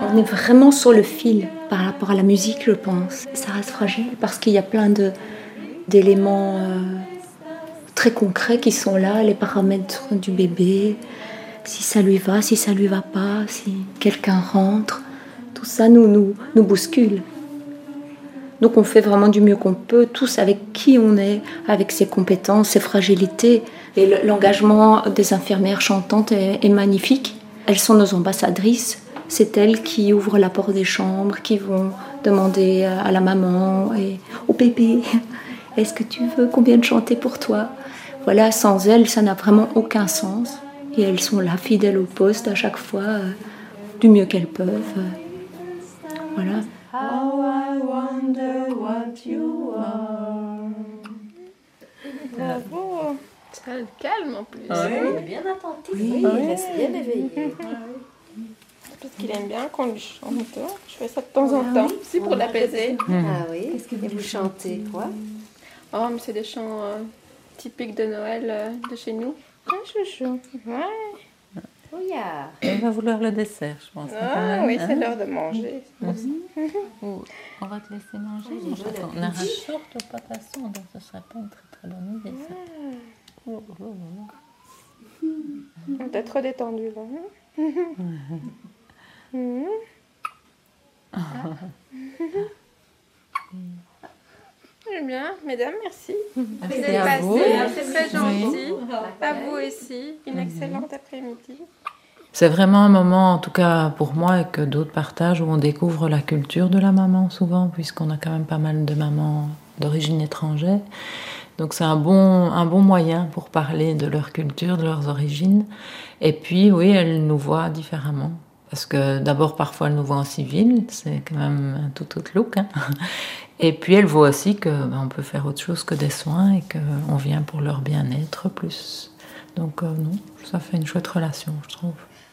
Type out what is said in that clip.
on est vraiment sur le fil par rapport à la musique, je pense. Ça reste fragile parce qu'il y a plein d'éléments très concrets qui sont là, les paramètres du bébé, si ça lui va, si ça lui va pas, si quelqu'un rentre. Tout ça nous bouscule. Donc on fait vraiment du mieux qu'on peut, tous avec qui on est, avec ses compétences, ses fragilités. Et l'engagement des infirmières chantantes est magnifique. Elles sont nos ambassadrices. C'est elles qui ouvrent la porte des chambres, qui vont demander à la maman et au bébé, est-ce que tu veux qu'on vienne chanter pour toi? Voilà, sans elles, ça n'a vraiment aucun sens. Et elles sont là, fidèles au poste à chaque fois, du mieux qu'elles peuvent. Voilà. How I wonder what you are. Bravo. Ça le calme en plus. Ah, Oui, il est bien attentif. oui, il reste bien éveillé. Parce qu'il aime bien qu'on lui chante. Je fais ça de temps en temps, aussi pour l'apaiser. Ah oui. Et vous chantez quoi? Oh, mais c'est des chants typiques de Noël de chez nous. Ah, chouchou. Ouais. Ouya. Il va vouloir le dessert, je pense. Ah oui, c'est l'heure de manger. Ou on va te laisser manger. manger Attends, la on a un short au patasson, donc ce ne serait pas une très très bonne idée. Ça. Oh, oh, oh. T'es trop détendu là. Eh bien, mesdames, merci. Merci Vous êtes à vous. passées, c'est très gentil. Oui. À vous aussi, une excellente après-midi. C'est vraiment un moment, en tout cas pour moi et que d'autres partagent, où on découvre la culture de la maman souvent, puisqu'on a quand même pas mal de mamans d'origine étrangère. Donc c'est un bon moyen pour parler de leur culture, de leurs origines. Et puis oui, elles nous voient différemment. Parce que d'abord, parfois, elles nous voient en civil, c'est quand même un tout autre look. Hein. Et puis, elles voient aussi qu'on peut faire autre chose que des soins et qu'on vient pour leur bien-être plus. Donc non, ça fait une chouette relation, je trouve.